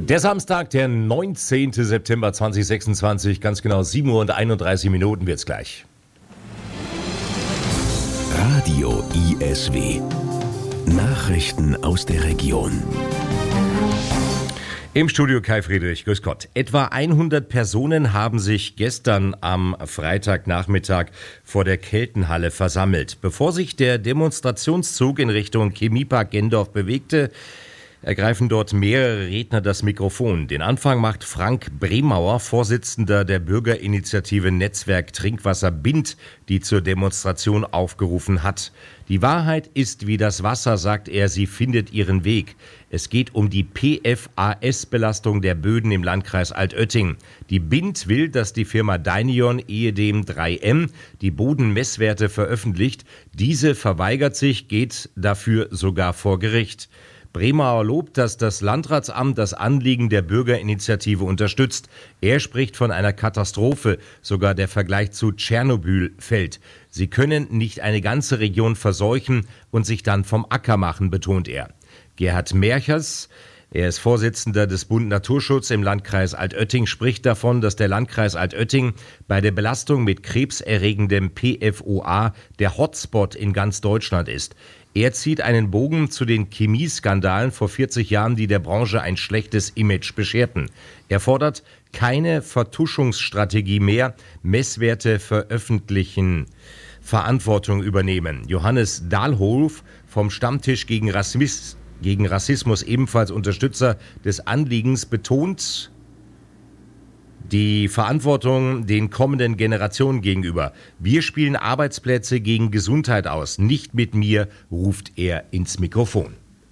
Der Samstag, der 19. September 2026, ganz genau 7 Uhr und 31 Minuten wird's gleich. Radio ISW. Nachrichten aus der Region. Im Studio Kai Friedrich, grüß Gott. Etwa 100 Personen haben sich gestern am Freitagnachmittag vor der Keltenhalle versammelt. Bevor sich der Demonstrationszug in Richtung Chemiepark Gendorf bewegte, ergreifen dort mehrere Redner das Mikrofon. Den Anfang macht Frank Bremauer, Vorsitzender der Bürgerinitiative Netzwerk Trinkwasser Bind, die zur Demonstration aufgerufen hat. Die Wahrheit ist wie das Wasser, sagt er, sie findet ihren Weg. Es geht um die PFAS-Belastung der Böden im Landkreis Altötting. Die Bind will, dass die Firma Dynion, ehedem 3M, die Bodenmesswerte veröffentlicht. Diese verweigert sich, geht dafür sogar vor Gericht. Bremauer lobt, dass das Landratsamt das Anliegen der Bürgerinitiative unterstützt. Er spricht von einer Katastrophe, sogar der Vergleich zu Tschernobyl fällt. Sie können nicht eine ganze Region verseuchen und sich dann vom Acker machen, betont er. Gerhard Merchers, er ist Vorsitzender des Bund Naturschutz im Landkreis Altötting, spricht davon, dass der Landkreis Altötting bei der Belastung mit krebserregendem PFOA der Hotspot in ganz Deutschland ist. Er zieht einen Bogen zu den Chemieskandalen vor 40 Jahren, die der Branche ein schlechtes Image bescherten. Er fordert keine Vertuschungsstrategie mehr, Messwerte veröffentlichen, Verantwortung übernehmen. Johannes Dahlhof vom Stammtisch gegen Rassismus, ebenfalls Unterstützer des Anliegens, betont die Verantwortung den kommenden Generationen gegenüber. Wir spielen Arbeitsplätze gegen Gesundheit aus. Nicht mit mir, ruft er ins Mikrofon.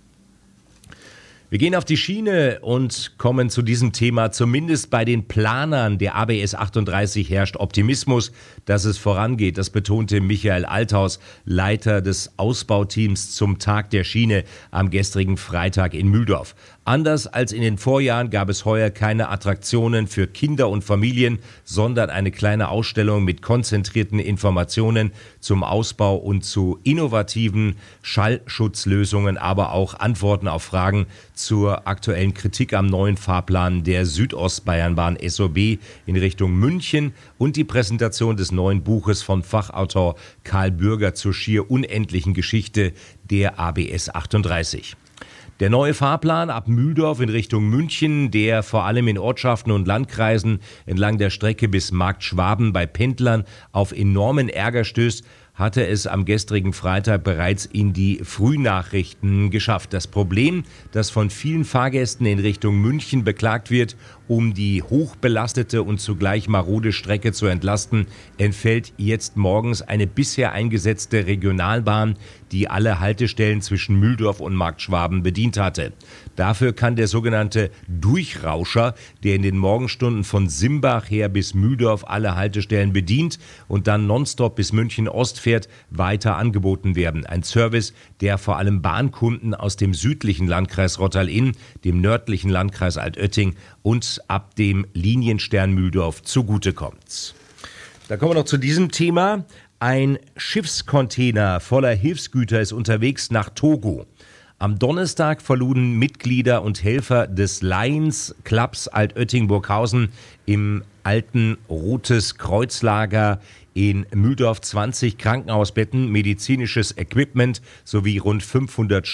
Wir gehen auf die Schiene und kommen zu diesem Thema. Zumindest bei den Planern der ABS 38 herrscht Optimismus, dass es vorangeht. Das betonte Michael Althaus, Leiter des Ausbauteams zum Tag der Schiene am gestrigen Freitag in Mühldorf. Anders als in den Vorjahren gab es heuer keine Attraktionen für Kinder und Familien, sondern eine kleine Ausstellung mit konzentrierten Informationen zum Ausbau und zu innovativen Schallschutzlösungen, aber auch Antworten auf Fragen zur aktuellen Kritik am neuen Fahrplan der Südostbayernbahn SOB in Richtung München und die Präsentation des neuen Buches von Fachautor Karl Bürger zur schier unendlichen Geschichte der ABS 38. Der neue Fahrplan ab Mühldorf in Richtung München, der vor allem in Ortschaften und Landkreisen entlang der Strecke bis Markt Schwaben bei Pendlern auf enormen Ärger stößt, hatte es am gestrigen Freitag bereits in die Frühnachrichten geschafft. Das Problem, das von vielen Fahrgästen in Richtung München beklagt wird, um die hochbelastete und zugleich marode Strecke zu entlasten, entfällt jetzt morgens eine bisher eingesetzte Regionalbahn, die alle Haltestellen zwischen Mühldorf und Markt Schwaben bedient hatte. Dafür kann der sogenannte Durchrauscher, der in den Morgenstunden von Simbach her bis Mühldorf alle Haltestellen bedient und dann nonstop bis München Ost fährt, weiter angeboten werden. Ein Service, der vor allem Bahnkunden aus dem südlichen Landkreis Rottal-Inn, dem nördlichen Landkreis Altötting und ab dem Linienstern Mühldorf zugutekommt. Da kommen wir noch zu diesem Thema. Ein Schiffscontainer voller Hilfsgüter ist unterwegs nach Togo. Am Donnerstag verluden Mitglieder und Helfer des Lions Clubs Altötting-Burghausen im alten Rotes Kreuzlager in Mühldorf 20 Krankenhausbetten, medizinisches Equipment sowie rund 500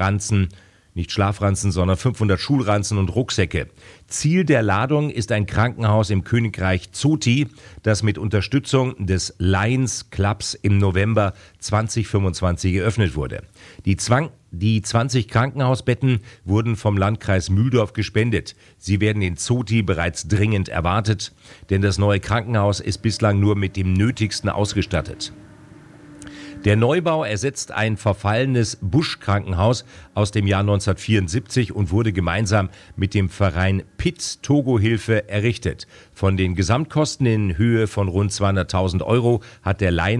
nicht Schlafranzen, sondern 500 Schulranzen und Rucksäcke. Ziel der Ladung ist ein Krankenhaus im Königreich Zoti, das mit Unterstützung des Lions Clubs im November 2025 eröffnet wurde. Die 20 Krankenhausbetten wurden vom Landkreis Mühldorf gespendet. Sie werden in Zoti bereits dringend erwartet, denn das neue Krankenhaus ist bislang nur mit dem Nötigsten ausgestattet. Der Neubau ersetzt ein verfallenes Busch-Krankenhaus aus dem Jahr 1974 und wurde gemeinsam mit dem Verein PIT Togo Hilfe errichtet. Von den Gesamtkosten in Höhe von rund 200.000 € hat der